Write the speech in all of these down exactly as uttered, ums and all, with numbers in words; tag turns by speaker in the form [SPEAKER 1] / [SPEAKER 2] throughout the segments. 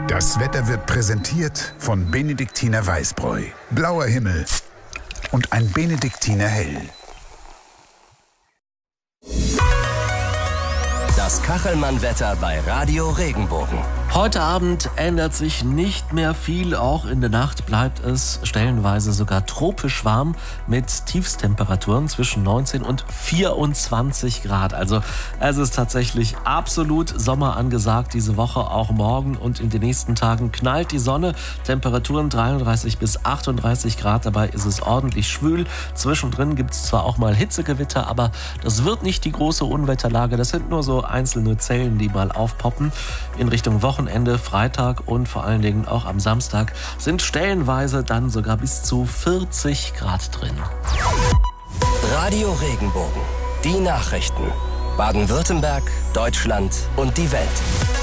[SPEAKER 1] Das Wetter wird präsentiert von Benediktiner Weißbräu. Blauer Himmel und ein Benediktiner Hell.
[SPEAKER 2] Das Kachelmann-Wetter bei Radio Regenbogen.
[SPEAKER 3] Heute Abend ändert sich nicht mehr viel. Auch in der Nacht bleibt es stellenweise sogar tropisch warm mit Tiefstemperaturen zwischen neunzehn und vierundzwanzig Grad. Also es ist tatsächlich absolut Sommer angesagt diese Woche. Auch morgen und in den nächsten Tagen knallt die Sonne. Temperaturen dreiunddreißig bis achtunddreißig Grad. Dabei ist es ordentlich schwül. Zwischendrin gibt es zwar auch mal Hitzegewitter, aber das wird nicht die große Unwetterlage. Das sind nur so einzelne Zellen, die mal aufpoppen. In Richtung Wochenende, Freitag und vor allen Dingen auch am Samstag sind stellenweise dann sogar bis zu vierzig Grad drin.
[SPEAKER 2] Radio Regenbogen. Die Nachrichten. Baden-Württemberg, Deutschland und die Welt.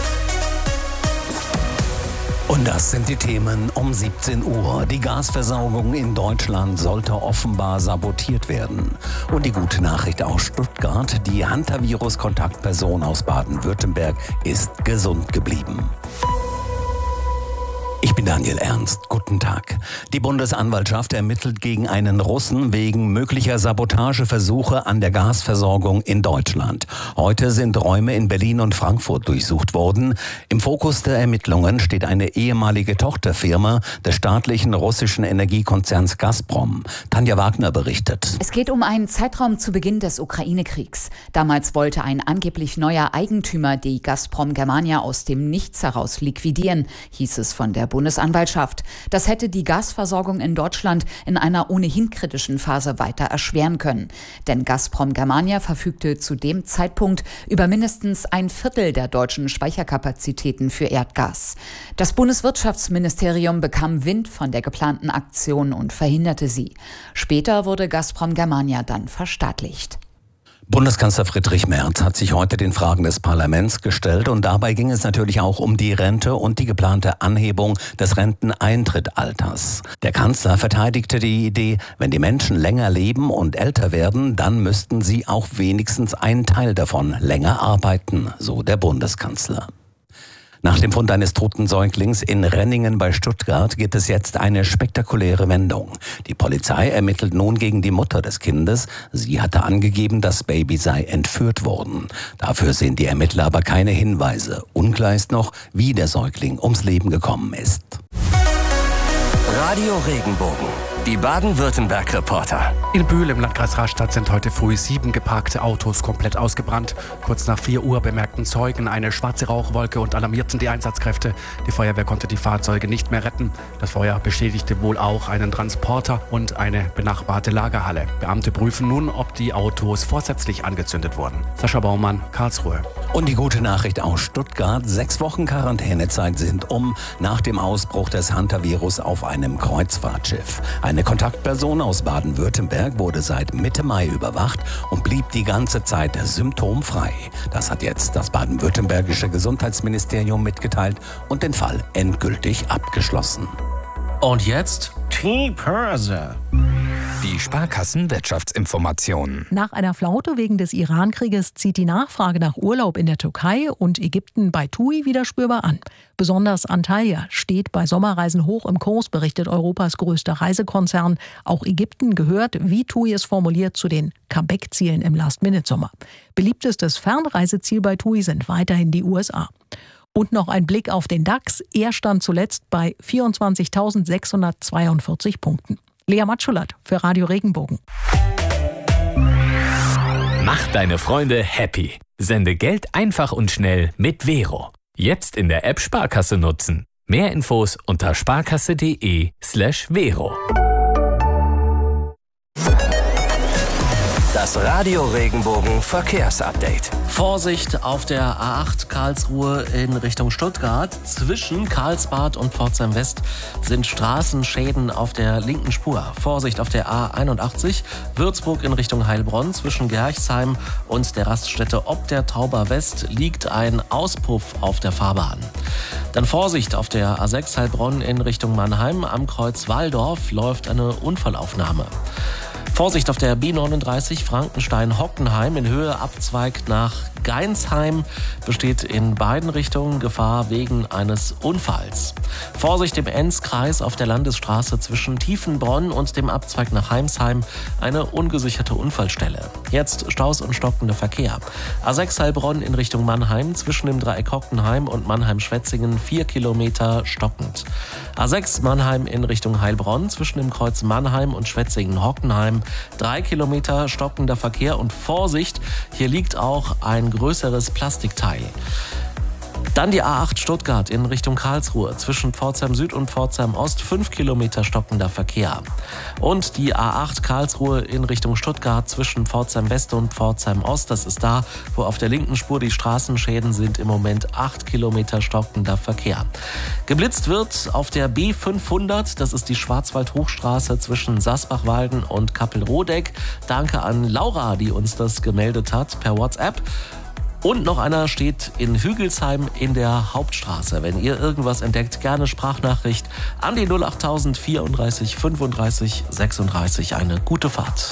[SPEAKER 4] Und das sind die Themen um siebzehn Uhr. Die Gasversorgung in Deutschland sollte offenbar sabotiert werden. Und die gute Nachricht aus Stuttgart: Die Hantavirus-Kontaktperson aus Baden-Württemberg ist gesund geblieben. Ich bin Daniel Ernst. Guten Tag. Die Bundesanwaltschaft ermittelt gegen einen Russen wegen möglicher Sabotageversuche an der Gasversorgung in Deutschland. Heute sind Räume in Berlin und Frankfurt durchsucht worden. Im Fokus der Ermittlungen steht eine ehemalige Tochterfirma des staatlichen russischen Energiekonzerns Gazprom. Tanja Wagner berichtet.
[SPEAKER 5] Es geht um einen Zeitraum zu Beginn des Ukraine-Kriegs. Damals wollte ein angeblich neuer Eigentümer die Gazprom Germania aus dem Nichts heraus liquidieren, hieß es von der Bundesanwaltschaft. Das hätte die Gasversorgung in Deutschland in einer ohnehin kritischen Phase weiter erschweren können. Denn Gazprom Germania verfügte zu dem Zeitpunkt über mindestens ein Viertel der deutschen Speicherkapazitäten für Erdgas. Das Bundeswirtschaftsministerium bekam Wind von der geplanten Aktion und verhinderte sie. Später wurde Gazprom Germania dann verstaatlicht.
[SPEAKER 4] Bundeskanzler Friedrich Merz hat sich heute den Fragen des Parlaments gestellt und dabei ging es natürlich auch um die Rente und die geplante Anhebung des Renteneintrittsalters. Der Kanzler verteidigte die Idee, wenn die Menschen länger leben und älter werden, dann müssten sie auch wenigstens einen Teil davon länger arbeiten, so der Bundeskanzler. Nach dem Fund eines toten Säuglings in Renningen bei Stuttgart gibt es jetzt eine spektakuläre Wendung. Die Polizei ermittelt nun gegen die Mutter des Kindes. Sie hatte angegeben, das Baby sei entführt worden. Dafür sehen die Ermittler aber keine Hinweise. Unklar ist noch, wie der Säugling ums Leben gekommen ist.
[SPEAKER 2] Radio Regenbogen. Die Baden-Württemberg-Reporter.
[SPEAKER 6] In Bühl im Landkreis Rastatt sind heute früh sieben geparkte Autos komplett ausgebrannt. Kurz nach vier Uhr bemerkten Zeugen eine schwarze Rauchwolke und alarmierten die Einsatzkräfte. Die Feuerwehr konnte die Fahrzeuge nicht mehr retten. Das Feuer beschädigte wohl auch einen Transporter und eine benachbarte Lagerhalle. Beamte prüfen nun, ob die Autos vorsätzlich angezündet wurden. Sascha Baumann, Karlsruhe.
[SPEAKER 4] Und die gute Nachricht aus Stuttgart: Sechs Wochen Quarantänezeit sind um nach dem Ausbruch des Hantavirus auf einem Kreuzfahrtschiff. Eine Kontaktperson aus Baden-Württemberg wurde seit Mitte Mai überwacht und blieb die ganze Zeit symptomfrei. Das hat jetzt das baden-württembergische Gesundheitsministerium mitgeteilt und den Fall endgültig abgeschlossen.
[SPEAKER 3] Und jetzt T-Börse.
[SPEAKER 7] Die Sparkassen-Wirtschaftsinformationen.
[SPEAKER 8] Nach einer Flaute wegen des Iran-Krieges zieht die Nachfrage nach Urlaub in der Türkei und Ägypten bei TUI wieder spürbar an. Besonders Antalya steht bei Sommerreisen hoch im Kurs, berichtet Europas größter Reisekonzern. Auch Ägypten gehört, wie TUI es formuliert, zu den Comeback-Zielen im Last-Minute-Sommer. Beliebtestes Fernreiseziel bei TUI sind weiterhin die U S A. Und noch ein Blick auf den DAX. Er stand zuletzt bei vierundzwanzigtausendsechshundertzweiundvierzig Punkten. Lea Matschulat für Radio Regenbogen.
[SPEAKER 7] Mach deine Freunde happy. Sende Geld einfach und schnell mit Vero. Jetzt in der App Sparkasse nutzen. Mehr Infos unter sparkasse.de slash Vero.
[SPEAKER 2] Das Radio Regenbogen Verkehrsupdate.
[SPEAKER 3] Vorsicht auf der A acht Karlsruhe in Richtung Stuttgart. Zwischen Karlsbad und Pforzheim West sind Straßenschäden auf der linken Spur. Vorsicht auf der A einundachtzig Würzburg in Richtung Heilbronn. Zwischen Gerchsheim und der Raststätte Ob der Tauber West liegt ein Auspuff auf der Fahrbahn. Dann Vorsicht auf der A sechs Heilbronn in Richtung Mannheim. Am Kreuz Walldorf läuft eine Unfallaufnahme. Vorsicht auf der B neununddreißig Frankenstein-Hockenheim in Höhe abzweigt nach Geinsheim. Besteht in beiden Richtungen Gefahr wegen eines Unfalls. Vorsicht im Enzkreis auf der Landesstraße zwischen Tiefenbronn und dem Abzweig nach Heimsheim. Eine ungesicherte Unfallstelle. Jetzt Staus und stockender Verkehr. A sechs Heilbronn in Richtung Mannheim zwischen dem Dreieck Hockenheim und Mannheim-Schwetzingen vier Kilometer stockend. A sechs Mannheim in Richtung Heilbronn zwischen dem Kreuz Mannheim und Schwetzingen-Hockenheim drei Kilometer stockender Verkehr und Vorsicht, hier liegt auch ein größeres Plastikteil. Dann die A acht Stuttgart in Richtung Karlsruhe zwischen Pforzheim Süd und Pforzheim Ost fünf Kilometer stockender Verkehr. Und die A acht Karlsruhe in Richtung Stuttgart zwischen Pforzheim West und Pforzheim Ost. Das ist da, wo auf der linken Spur die Straßenschäden sind, im Moment acht Kilometer stockender Verkehr. Geblitzt wird auf der B fünfhundert, das ist die Schwarzwald-Hochstraße zwischen Sasbach-Walden und Kappelrodeck. Danke an Laura, die uns das gemeldet hat per WhatsApp. Und noch einer steht in Hügelsheim in der Hauptstraße. Wenn ihr irgendwas entdeckt, gerne Sprachnachricht an die null achttausend vierunddreißig fünfunddreißig sechsunddreißig. Eine gute Fahrt.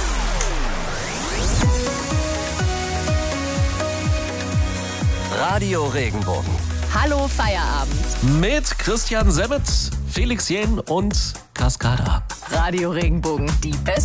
[SPEAKER 2] Radio Regenbogen.
[SPEAKER 9] Hallo Feierabend.
[SPEAKER 3] Mit Christian Semmet, Felix Jähn und Cascada.
[SPEAKER 9] Radio Regenbogen, die beste